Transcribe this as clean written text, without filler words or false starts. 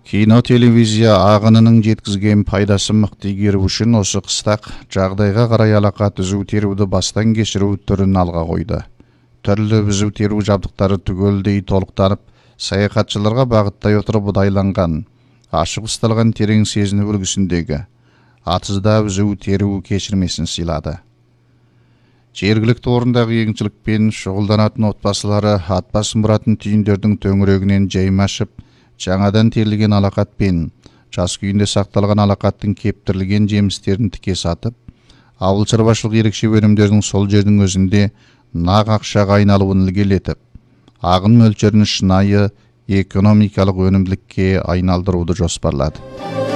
Кино телевизия ағынының жеткізген пайдасы мықты игеру үшін осы қыстақ жағдайға қарай алақа түзу теруді бастан кешіру түрін алға қойды. Түрлі бүзу теру жабдықтары түгелдей толықтанып, саяхатшыларға бағыттай отырып ұдайланған, ашық ұсталған терең сезіну үлгісіндегі атызда бүзу теру кешірмесін сыйлады. Жергілікті орындағы егіншілікпен шұғылданатын отбасылары ат басын бұратын түйіндердің төңірегінен жайма ашып, жаңадан терілген алақат пен жас күйінде сақталған алақаттың кептірілген жемістерін тіке сатып, ауыл шаруашылық ерекше өнімдердің сол жердің өзінде нақ ақшаға айналуын ілгерілетіп, ағын мөлшерін шынайы экономикалық өнімділікке айналдыруды жоспарлады.